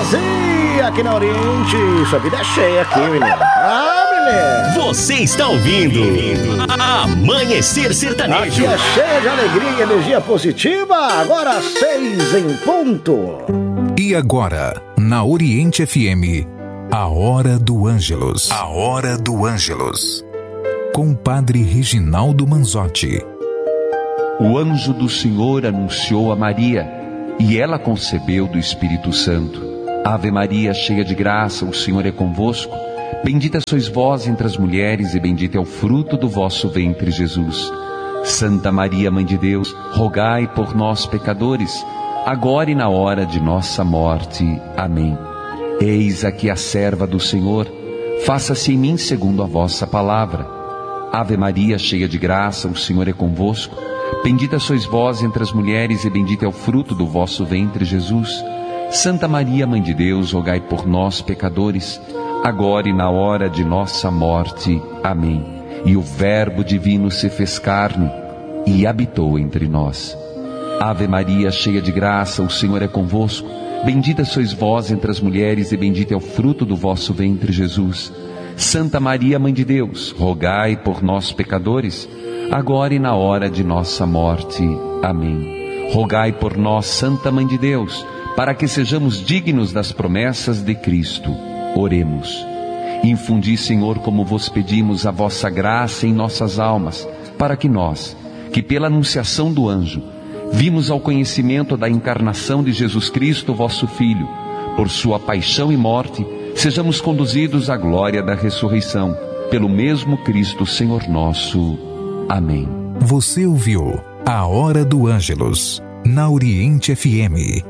vazia aqui na Oriente. Sua vida é cheia aqui, menino. Menino. Você está ouvindo Amanhecer Sertanejo. Aqui é cheia de alegria e energia positiva. Agora 6 em ponto. E agora, na Oriente FM, a Hora do Ângelus. A Hora do Ângelus. Com o Padre Reginaldo Manzotti. O anjo do Senhor anunciou a Maria, e ela concebeu do Espírito Santo. Ave Maria, cheia de graça, o Senhor é convosco. Bendita sois vós entre as mulheres, e bendito é o fruto do vosso ventre, Jesus. Santa Maria, Mãe de Deus, rogai por nós, pecadores, agora e na hora de nossa morte. Amém. Eis aqui a serva do Senhor, faça-se em mim segundo a vossa palavra. Ave Maria, cheia de graça, o Senhor é convosco. Bendita sois vós entre as mulheres, e bendito é o fruto do vosso ventre, Jesus. Santa Maria, Mãe de Deus, rogai por nós, pecadores, agora e na hora de nossa morte. Amém. E o Verbo divino se fez carne e habitou entre nós. Ave Maria, cheia de graça, o Senhor é convosco. Bendita sois vós entre as mulheres, e bendito é o fruto do vosso ventre, Jesus. Santa Maria, Mãe de Deus, rogai por nós, pecadores, agora e na hora de nossa morte. Amém. Rogai por nós, Santa Mãe de Deus, para que sejamos dignos das promessas de Cristo. Oremos. Infundi, Senhor, como vos pedimos, a vossa graça em nossas almas, para que nós, que pela anunciação do anjo, vimos ao conhecimento da encarnação de Jesus Cristo, vosso Filho, por sua paixão e morte, sejamos conduzidos à glória da ressurreição, pelo mesmo Cristo, Senhor nosso. Amém. Você ouviu a Hora do Ângelus, na Oriente FM.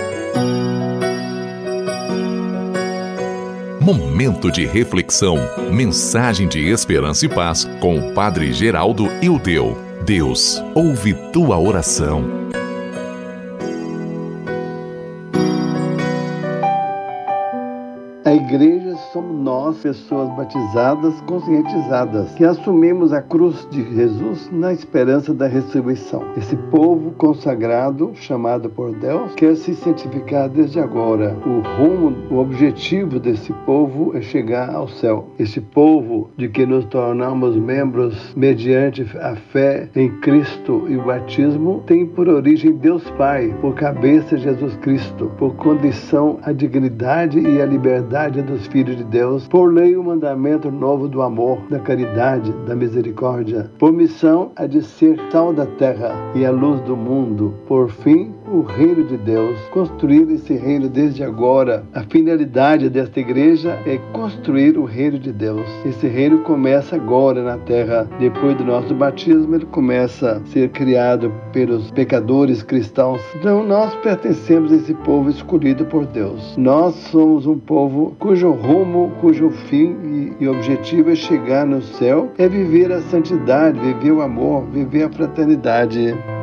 Momento de reflexão, mensagem de esperança e paz com o Padre Geraldo Ildeu. Deus ouve tua oração. A igreja somos nós, pessoas batizadas, conscientizadas, que assumimos a cruz de Jesus na esperança da ressurreição. Esse povo consagrado, chamado por Deus, quer se santificar desde agora. O rumo, o objetivo desse povo é chegar ao céu. Esse povo de que nos tornamos membros mediante a fé em Cristo e o batismo, tem por origem Deus Pai, por cabeça Jesus Cristo, por condição a dignidade e a liberdade dos filhos de Deus, por lei o mandamento novo do amor, da caridade, da misericórdia, por missão a de ser sal da terra e a luz do mundo, por fim o reino de Deus, construir esse reino desde agora. A finalidade desta igreja é construir o reino de Deus. Esse reino começa agora na terra. Depois do nosso batismo, ele começa a ser criado pelos pecadores cristãos. Então nós pertencemos a esse povo escolhido por Deus. Nós somos um povo cujo rumo, cujo fim e objetivo é chegar no céu, é viver a santidade, viver o amor, viver a fraternidade.